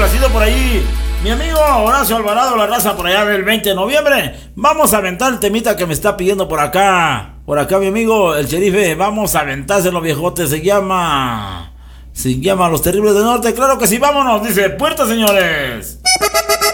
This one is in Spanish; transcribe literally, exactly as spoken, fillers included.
complacido por ahí mi amigo Horacio Alvarado, la raza por allá del veinte de noviembre. Vamos a aventar el temita que me está pidiendo por acá. Por acá mi amigo el sherife. Vamos a aventárselo, viejote. Se llama... Se llama Los Terribles del Norte. Claro que sí, vámonos. Dice, puerta, señores.